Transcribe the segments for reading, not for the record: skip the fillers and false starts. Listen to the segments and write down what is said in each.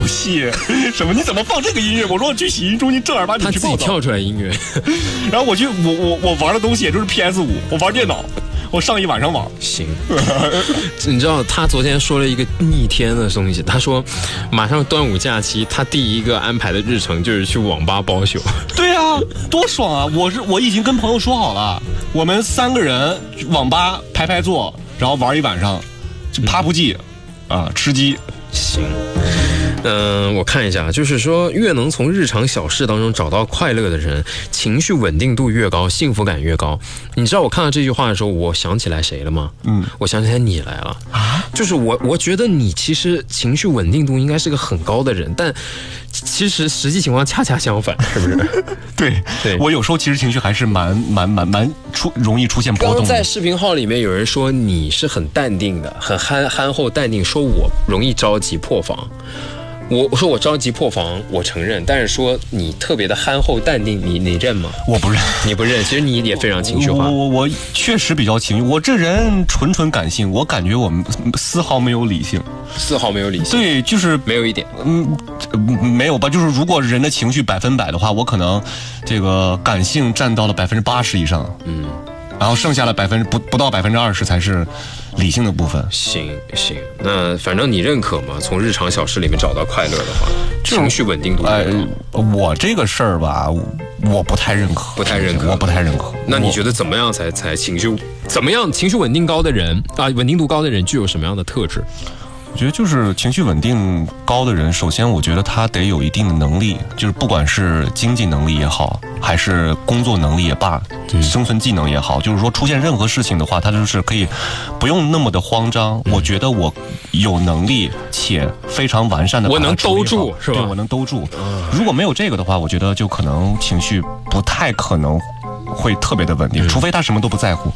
戏什么？你怎么放这个音乐？我说我去洗衣中心正儿八经去报道。 他自己跳出来音乐， 然后我玩的东西也就是 PS5，我玩电脑，我上一晚上网。 行，你知道他昨天说了一个逆天的东西，他说马上端午假期，他第一个安排的日程就是去网吧包宿。 对啊，多爽啊！我已经跟朋友说好了，我们3个人网吧排坐，然后玩一晚上，就趴不记啊，吃鸡。 行。我看一下，就是说，越能从日常小事当中找到快乐的人，情绪稳定度越高，幸福感越高。你知道我看到这句话的时候，我想起来谁了吗？我想起来你来了啊！就是我觉得你其实情绪稳定度应该是个很高的人，但其实实际情况恰恰相反，是不是？ 对，我有时候其实情绪还是蛮容易出现波动的。 刚在视频号里面有人说你是很淡定的，很憨厚淡定，说我容易着急破防。我说我着急破防，我承认，但是说你特别的憨厚淡定，你认吗？ 我不认， 你不认。其实你也非常情绪化。 我确实比较情绪，我这人纯感性，我感觉我们丝毫没有理性， 丝毫没有理性。 对，就是没有一点。 没有吧？就是如果人的情绪100%的话，我可能这个感性占到了80%以上。然后剩下的不到20%才是理性的部分。行， 那反正你认可吗？从日常小事里面找到快乐的话，情绪稳定度。 我这个事儿吧，我不太认可，我不太认可。 那你觉得怎么样才情绪稳定高的人啊？稳定度高的人具有什么样的特质？ 我觉得就是情绪稳定高的人，首先我觉得他得有一定的能力，就是不管是经济能力也好，还是工作能力也罢，生存技能也好，就是说出现任何事情的话，他就是可以不用那么的慌张。我觉得我有能力且非常完善的， 我能兜住，是吧？ 对，我能兜住。如果没有这个的话，我觉得就可能情绪不太可能会特别的稳定，除非他什么都不在乎。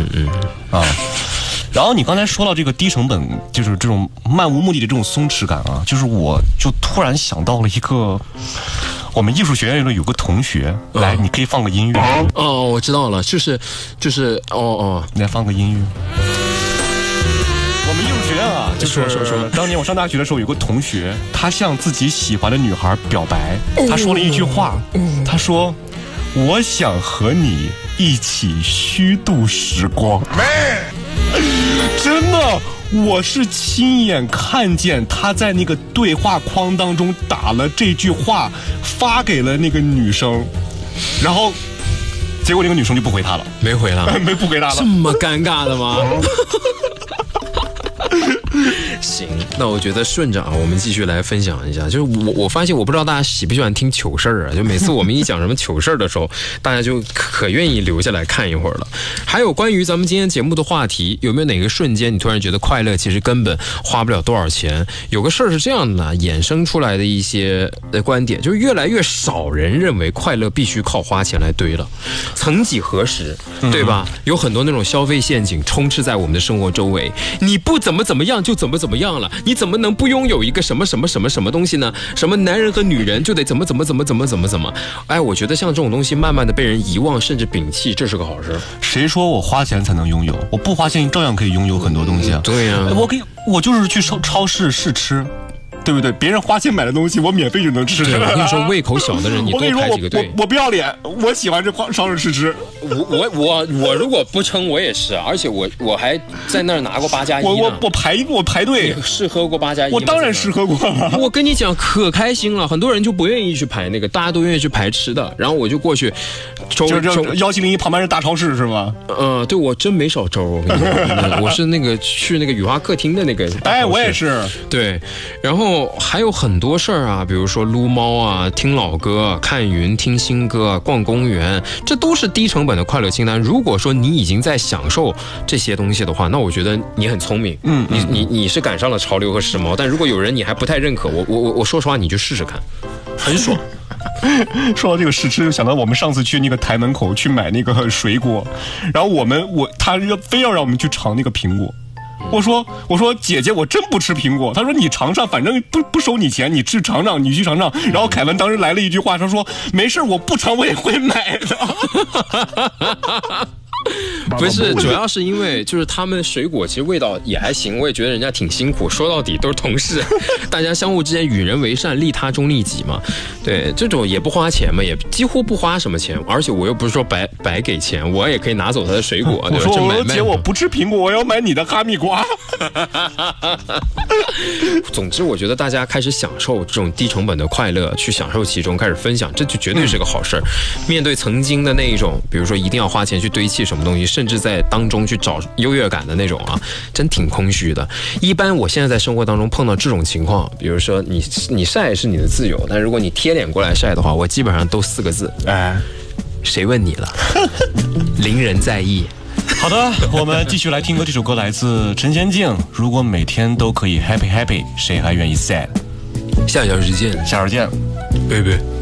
然后你刚才说到这个低成本，就是这种漫无目的的这种松弛感啊，就是我就突然想到了一个，我们艺术学院里有个同学，来，你可以放个音乐。 我知道了，就是你来放个音乐。我们艺术学院啊，就是当年我上大学的时候，有个同学，他向自己喜欢的女孩表白，他说了一句话，他说：“我想和你一起虚度时光。”真的，我是亲眼看见他在那个对话框当中打了这句话，发给了那个女生，然后结果那个女生就不回他了， 没回了， 不回他了， 这么尴尬的吗？行，那我觉得顺着我们继续来分享一下。就是我发现，我不知道大家喜不喜欢听糗事儿啊？就每次我们一讲什么糗事儿的时候，大家就可愿意留下来看一会儿了。还有关于咱们今天节目的话题，有没有哪个瞬间你突然觉得快乐其实根本花不了多少钱？有个事儿是这样的，衍生出来的一些观点，就是越来越少人认为快乐必须靠花钱来堆了。曾几何时，对吧？有很多那种消费陷阱充斥在我们的生活周围，你不怎么样就怎么样了，你怎么能不拥有一个什么东西呢？什么男人和女人就得怎么？哎，我觉得像这种东西慢慢的被人遗忘甚至摒弃，这是个好事。 谁说我花钱才能拥有？我不花钱照样可以拥有很多东西啊。 对呀， 我就是去超市试吃。对不对？别人花钱买的东西，我免费就能吃。 我跟你说，胃口小的人，你多排几个队。 我不要脸，我喜欢这超市试吃。 我如果不撑，我也是，而且我还在那儿拿过8+1呢。 我排队。 你试喝过8+1？ 我当然试喝过了。 我跟你讲，可开心了，很多人就不愿意去排那个，大家都愿意去排吃的。然后我就过去， 就1701旁边是大超市是吗？ 对，我真没少周。我跟你讲，我是那个去那个雨花客厅的那个。 哎，我也是。 对，然后。还有很多事儿啊，比如说撸猫啊、听老歌、看云、听新歌、逛公园，这都是低成本的快乐清单。如果说你已经在享受这些东西的话，那我觉得你很聪明，你是赶上了潮流和时髦。但如果有人你还不太认可，我说实话，你就试试看，很爽。 说到这个试吃，就想到我们上次去那个台门口去买那个水果，然后他非要让我们去尝那个苹果。我说姐姐，我真不吃苹果。他说你尝尝，反正不收你钱，你去尝尝，你去尝尝。然后凯文当时来了一句话，他说没事，我不尝我也会买的。 不是，主要是因为就是他们水果其实味道也还行，我也觉得人家挺辛苦。说到底都是同事，大家相互之间与人为善，利他终利己嘛。对，这种也不花钱嘛，也几乎不花什么钱，而且我又不是说白给钱，我也可以拿走他的水果。 我说姐，我不吃苹果，我要买你的哈密瓜。 总之，我觉得大家开始享受这种低成本的快乐，去享受其中，开始分享，这就绝对是个好事儿。面对曾经的那一种，比如说一定要花钱去堆砌什么东西，甚至在当中去找优越感的那种啊，真挺空虚的。一般我现在在生活当中碰到这种情况，比如说你晒是你的自由，但如果你贴脸过来晒的话，我基本上都4个字，谁问你了？零人在意。 好的，我们继续来听歌，这首歌来自陈贤静。如果每天都可以 happy happy， 谁还愿意 sad？ 下小时见， 下周见， 拜拜。